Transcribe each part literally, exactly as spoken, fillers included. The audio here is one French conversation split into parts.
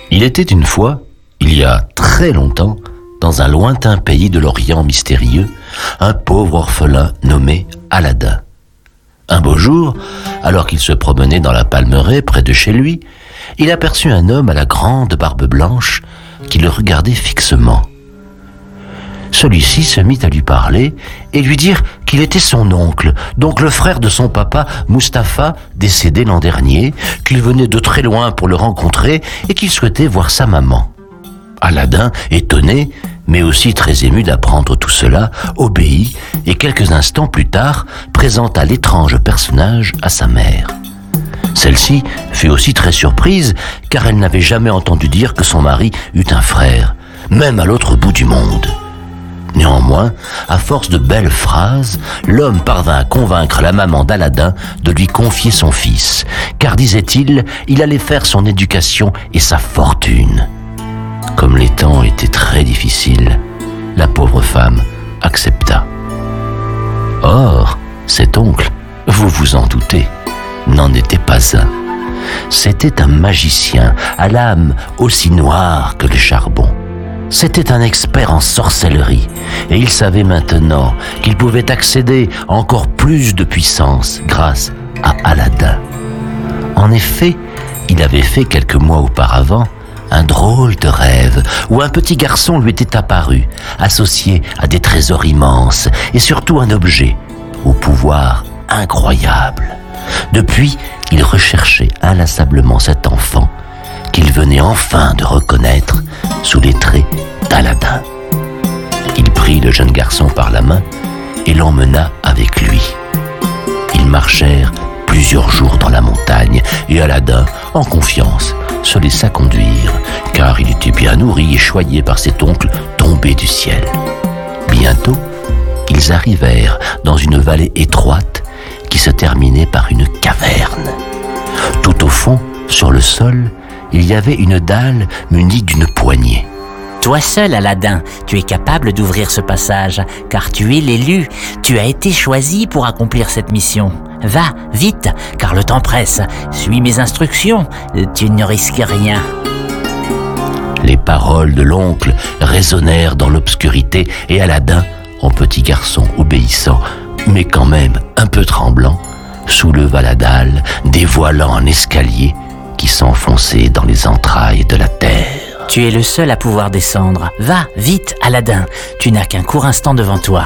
Il était une fois, il y a très longtemps, dans un lointain pays de l'Orient mystérieux, un pauvre orphelin nommé Aladin. Un beau jour, alors qu'il se promenait dans la palmeraie près de chez lui, il aperçut un homme à la grande barbe blanche qui le regardait fixement. Celui-ci se mit à lui parler et lui dire qu'il était son oncle, donc le frère de son papa, Mustapha, décédé l'an dernier, qu'il venait de très loin pour le rencontrer et qu'il souhaitait voir sa maman. Aladin, étonné, mais aussi très ému d'apprendre tout cela, obéit et quelques instants plus tard présenta l'étrange personnage à sa mère. Celle-ci fut aussi très surprise car elle n'avait jamais entendu dire que son mari eût un frère, même à l'autre bout du monde. Néanmoins, à force de belles phrases, l'homme parvint à convaincre la maman d'Aladin de lui confier son fils, car, disait-il, il allait faire son éducation et sa fortune. Comme les temps étaient très difficiles, la pauvre femme accepta. Or, cet oncle, vous vous en doutez, n'en était pas un. C'était un magicien à l'âme aussi noire que le charbon. C'était un expert en sorcellerie et il savait maintenant qu'il pouvait accéder à encore plus de puissance grâce à Aladin. En effet, il avait fait quelques mois auparavant un drôle de rêve où un petit garçon lui était apparu, associé à des trésors immenses et surtout un objet au pouvoir incroyable. Depuis, il recherchait inlassablement cet enfant qu'il venait enfin de reconnaître sous les traits d'Aladin. Il prit le jeune garçon par la main et l'emmena avec lui. Ils marchèrent plusieurs jours dans la montagne et Aladin, en confiance, se laissa conduire, car il était bien nourri et choyé par cet oncle tombé du ciel. Bientôt, ils arrivèrent dans une vallée étroite qui se terminait par une caverne. Tout au fond, sur le sol, il y avait une dalle munie d'une poignée. Toi seul, Aladin, tu es capable d'ouvrir ce passage, car tu es l'élu. Tu as été choisi pour accomplir cette mission. Va, vite, car le temps presse. Suis mes instructions, tu ne risques rien. Les paroles de l'oncle résonnèrent dans l'obscurité et Aladin, en petit garçon obéissant, mais quand même un peu tremblant, souleva la dalle, dévoilant un escalier qui s'enfonçait dans les entrailles de la terre. Tu es le seul à pouvoir descendre. Va, vite, Aladin, tu n'as qu'un court instant devant toi.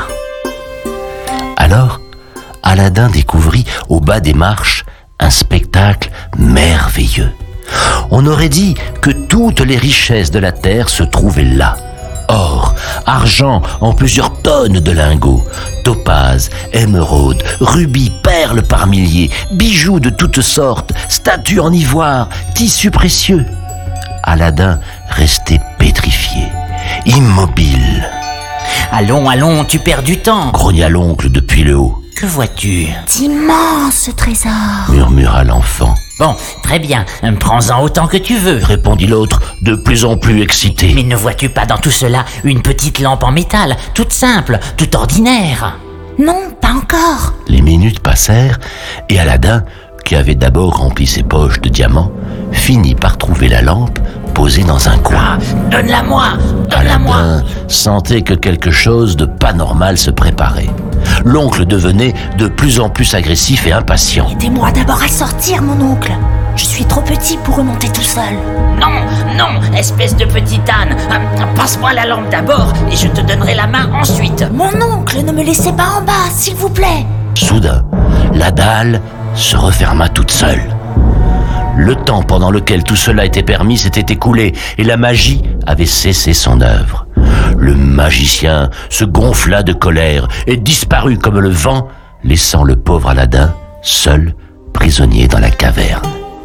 Alors, Aladin découvrit au bas des marches un spectacle merveilleux. On aurait dit que toutes les richesses de la terre se trouvaient là. Or, argent en plusieurs tonnes de lingots, topazes, émeraudes, rubis, perles par milliers, bijoux de toutes sortes, statues en ivoire, tissus précieux. Aladin restait pétrifié, immobile. Allons, allons, tu perds du temps, grogna l'oncle depuis le haut. Que vois-tu? D'immenses trésors, murmura l'enfant. Bon, très bien, prends-en autant que tu veux, répondit l'autre, de plus en plus excité. Mais ne vois-tu pas dans tout cela une petite lampe en métal, toute simple, toute ordinaire? Non, pas encore. Les minutes passèrent et Aladin, qui avait d'abord rempli ses poches de diamants, finit par trouver la lampe posée dans un coin. Ah, donne-la-moi, donne-la-moi. Aladin sentait que quelque chose de pas normal se préparait. L'oncle devenait de plus en plus agressif et impatient. Aidez-moi d'abord à sortir, mon oncle. Je suis trop petit pour remonter tout seul. Non, non, espèce de petit âne. Passe-moi la lampe d'abord et je te donnerai la main ensuite. Mon oncle, ne me laissez pas en bas, s'il vous plaît. Soudain, la dalle se referma toute seule. Le temps pendant lequel tout cela était permis s'était écoulé et la magie avait cessé son œuvre. Le magicien se gonfla de colère et disparut comme le vent, laissant le pauvre Aladin seul, prisonnier dans la caverne.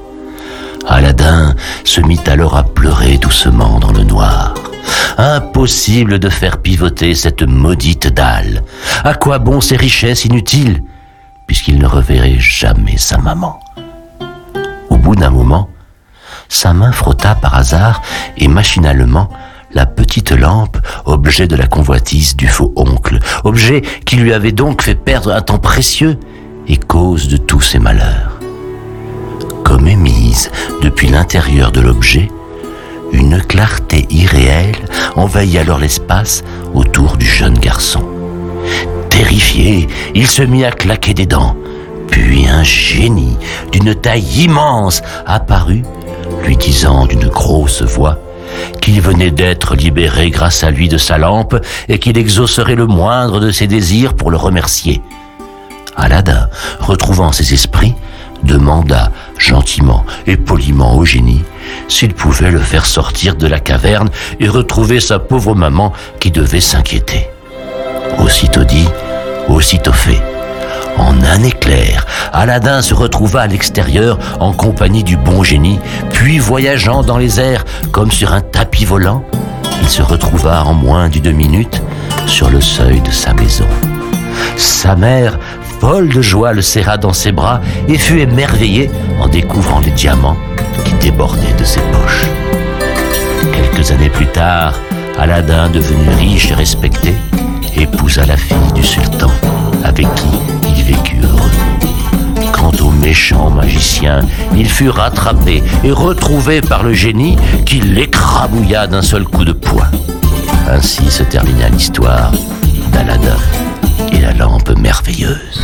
Aladin se mit alors à pleurer doucement dans le noir. Impossible de faire pivoter cette maudite dalle. À quoi bon ces richesses inutiles, puisqu'il ne reverrait jamais sa maman? Au bout d'un moment, sa main frotta par hasard et machinalement la petite lampe, objet de la convoitise du faux oncle, objet qui lui avait donc fait perdre un temps précieux et cause de tous ses malheurs. Comme émise depuis l'intérieur de l'objet, Une clarté irréelle envahit alors l'espace autour du jeune garçon. Terrifié, il se mit à claquer des dents. Puis un génie d'une taille immense apparut, lui disant d'une grosse voix qu'il venait d'être libéré grâce à lui de sa lampe et qu'il exaucerait le moindre de ses désirs pour le remercier. Aladin, retrouvant ses esprits, demanda gentiment et poliment au génie s'il pouvait le faire sortir de la caverne et retrouver sa pauvre maman qui devait s'inquiéter. Aussitôt dit, aussitôt fait. En un éclair, Aladin se retrouva à l'extérieur en compagnie du bon génie, puis voyageant dans les airs comme sur un tapis volant, il se retrouva en moins d'une minute sur le seuil de sa maison. Sa mère, folle de joie, le serra dans ses bras et fut émerveillée en découvrant les diamants qui débordaient de ses poches. Quelques années plus tard, Aladin, devenu riche et respecté, épousa la fille du sultan, avec qui il vécut heureux. Quant au méchant magicien, il fut rattrapé et retrouvé par le génie qui l'écrabouilla d'un seul coup de poing. Ainsi se termina l'histoire d'Aladin et la lampe merveilleuse.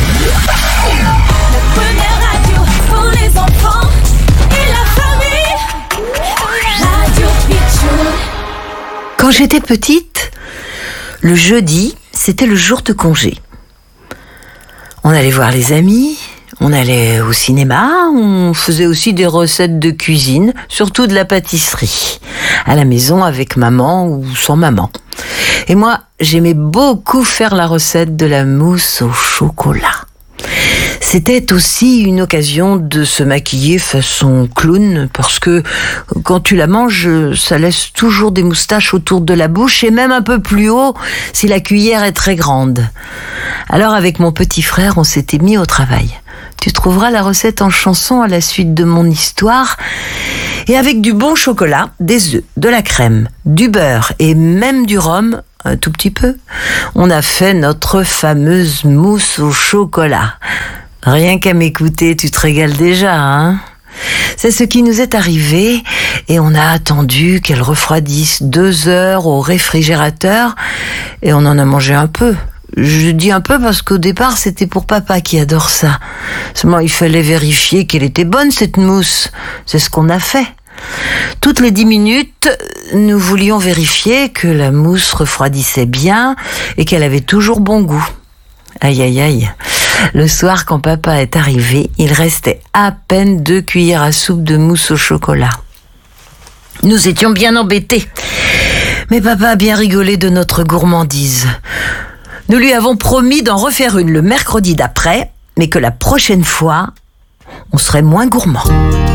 La première radio pour les enfants et la famille. Radio Pichou. Quand j'étais petite, le jeudi, c'était le jour de congé. On allait voir les amis, on allait au cinéma, on faisait aussi des recettes de cuisine, surtout de la pâtisserie, à la maison avec maman ou sans maman. Et moi, j'aimais beaucoup faire la recette de la mousse au chocolat. C'était aussi une occasion de se maquiller façon clown, parce que quand tu la manges, ça laisse toujours des moustaches autour de la bouche et même un peu plus haut si la cuillère est très grande. Alors avec mon petit frère, on s'était mis au travail. Tu trouveras la recette en chanson à la suite de mon histoire. Et avec du bon chocolat, des œufs, de la crème, du beurre et même du rhum, un tout petit peu, on a fait notre fameuse mousse au chocolat. Rien qu'à m'écouter, tu te régales déjà, hein ? C'est ce qui nous est arrivé et on a attendu qu'elle refroidisse deux heures au réfrigérateur et on en a mangé un peu. Je dis un peu parce qu'au départ, c'était pour papa qui adore ça. Seulement, il fallait vérifier qu'elle était bonne, cette mousse. C'est ce qu'on a fait. Toutes les dix minutes, nous voulions vérifier que la mousse refroidissait bien et qu'elle avait toujours bon goût. Aïe, aïe, aïe. Le soir, quand papa est arrivé, il restait à peine deux cuillères à soupe de mousse au chocolat. Nous étions bien embêtés. Mais papa a bien rigolé de notre gourmandise. Nous lui avons promis d'en refaire une le mercredi d'après, mais que la prochaine fois, on serait moins gourmand.